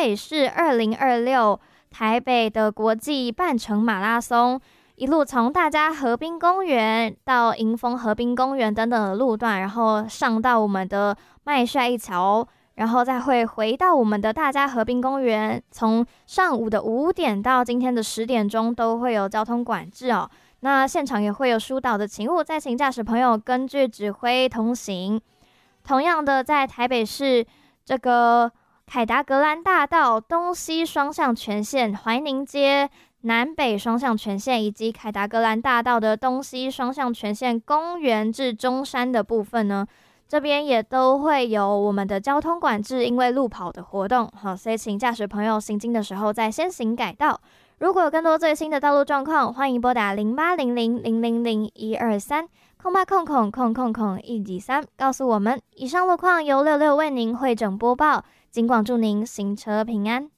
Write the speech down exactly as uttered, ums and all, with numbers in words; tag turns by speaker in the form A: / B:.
A: 北市二零二六台北的国际半程马拉松，一路从大家河滨公园到迎风河滨公园等等的路段，然后上到我们的麦帅一桥，然后再会回到我们的大家河滨公园。从上午的五点到今天的十点钟都会有交通管制哦。那现场也会有疏导的勤务，再请驾驶朋友根据指挥通行。同样的，在台北市这个凯达格兰大道东西双向全线、怀宁街南北双向全线以及凯达格兰大道的东西双向全线公园至中山的部分呢，这边也都会有我们的交通管制，因为路跑的活动，好，所以请驾驶朋友行经的时候再先行改道。如果有更多最新的道路状况，欢迎拨打零八零零零零零一二三空八空空空空空一几三告诉我们。以上路况由六六为您汇整播报，尽管祝您行车平安。